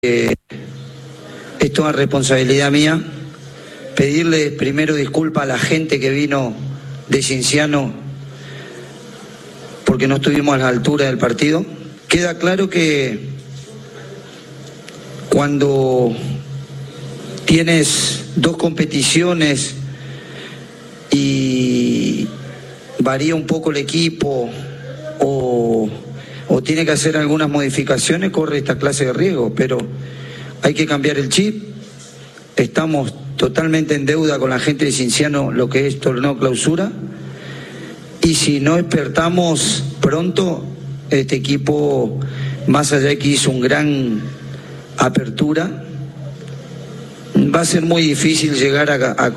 Es toda responsabilidad mía pedirle primero disculpas a la gente que vino de Cienciano porque no estuvimos a la altura del partido. Queda claro que cuando tienes dos competiciones y varía un poco el equipo o tiene que hacer algunas modificaciones, corre esta clase de riesgo, pero hay que cambiar el chip. Estamos totalmente en deuda con la gente de Cienciano lo que es torneo clausura, y si no despertamos pronto, este equipo, más allá de que hizo un gran apertura, va a ser muy difícil llegar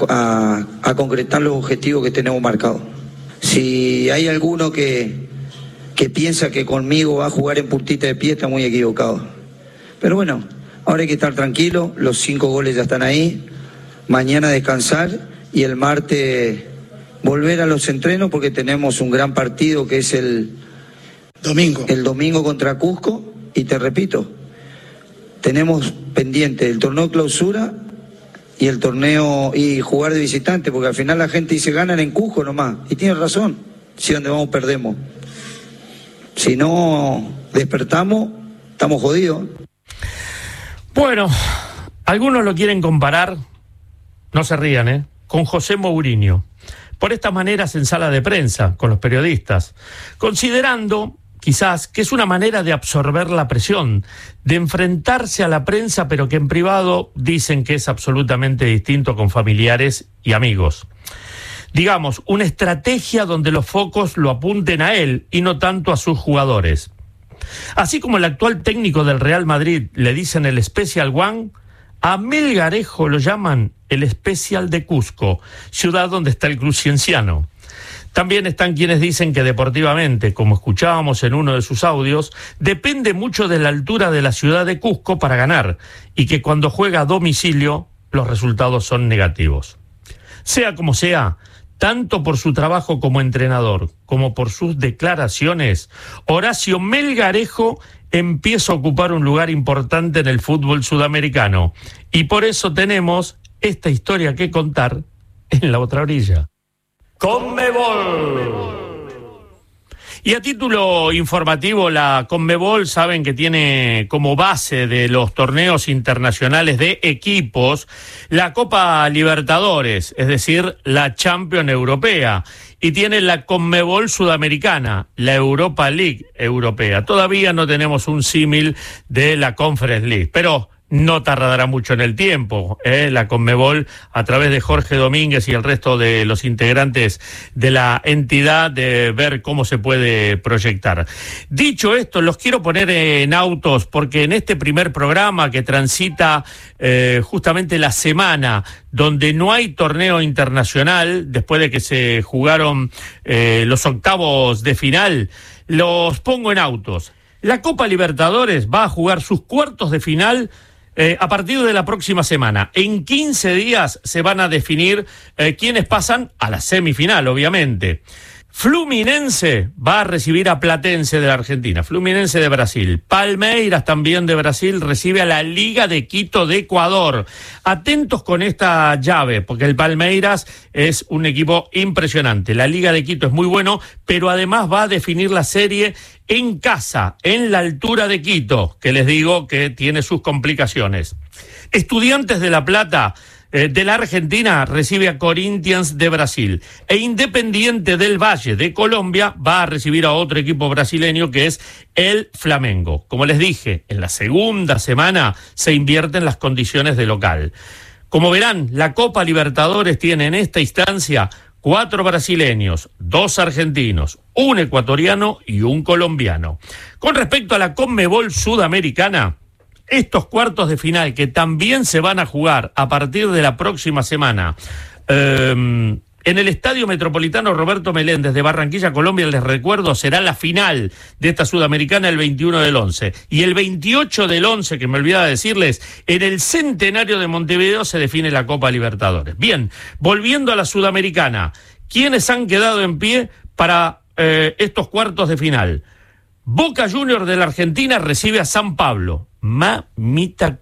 a concretar los objetivos que tenemos marcados. Si hay alguno que piensa que conmigo va a jugar en puntita de pie, está muy equivocado. Pero bueno, ahora hay que estar tranquilo, los 5 goles ya están ahí, mañana descansar y el martes volver a los entrenos porque tenemos un gran partido que es el domingo contra Cusco, y te repito, tenemos pendiente el torneo clausura y el torneo y jugar de visitante, porque al final la gente dice ganan en Cusco nomás, y tiene razón, si donde vamos perdemos. Si no despertamos, estamos jodidos. Bueno, algunos lo quieren comparar, no se rían, con José Mourinho, por estas maneras en sala de prensa, con los periodistas, considerando quizás que es una manera de absorber la presión, de enfrentarse a la prensa, pero que en privado dicen que es absolutamente distinto con familiares y amigos. Digamos, una estrategia donde los focos lo apunten a él y no tanto a sus jugadores. Así como el actual técnico del Real Madrid le dicen el Special One, a Melgarejo lo llaman el Special de Cusco, ciudad donde está el club cienciano. También están quienes dicen que deportivamente, como escuchábamos en uno de sus audios, depende mucho de la altura de la ciudad de Cusco para ganar, y que cuando juega a domicilio los resultados son negativos. Sea como sea, tanto por su trabajo como entrenador, como por sus declaraciones, Horacio Melgarejo empieza a ocupar un lugar importante en el fútbol sudamericano. Y por eso tenemos esta historia que contar en la otra orilla. ¡Conmebol! Y a título informativo, la Conmebol saben que tiene como base de los torneos internacionales de equipos la Copa Libertadores, es decir, la Champions Europea, y tiene la Conmebol Sudamericana, la Europa League Europea. Todavía no tenemos un símil de la Conference League, pero no tardará mucho en el tiempo, la Conmebol, a través de Jorge Domínguez y el resto de los integrantes de la entidad, de ver cómo se puede proyectar. Dicho esto, los quiero poner en autos, porque en este primer programa que transita justamente la semana donde no hay torneo internacional, después de que se jugaron los octavos de final, los pongo en autos. La Copa Libertadores va a jugar sus cuartos de final a partir de la próxima semana. En 15 días se van a definir quiénes pasan a la semifinal, obviamente. Fluminense va a recibir a Platense de la Argentina, Fluminense de Brasil. Palmeiras, también de Brasil, recibe a la Liga de Quito de Ecuador. Atentos con esta llave, porque el Palmeiras es un equipo impresionante. La Liga de Quito es muy bueno, pero además va a definir la serie en casa, en la altura de Quito, que les digo que tiene sus complicaciones. Estudiantes de La Plata de la Argentina recibe a Corinthians de Brasil, e Independiente del Valle de Colombia va a recibir a otro equipo brasileño que es el Flamengo. Como les dije, en la segunda semana se invierten las condiciones de local. Como verán, la Copa Libertadores tiene en esta instancia 4 brasileños, 2 argentinos, un ecuatoriano y un colombiano. Con respecto a la Conmebol Sudamericana, estos cuartos de final que también se van a jugar a partir de la próxima semana en el Estadio Metropolitano Roberto Meléndez de Barranquilla, Colombia, les recuerdo, será la final de esta Sudamericana el 21 del 11. Y el 28 del 11, que me olvidaba decirles, en el Centenario de Montevideo se define la Copa Libertadores. Bien, volviendo a la Sudamericana, ¿quiénes han quedado en pie para estos cuartos de final? Boca Juniors de la Argentina recibe a San Pablo. Mamita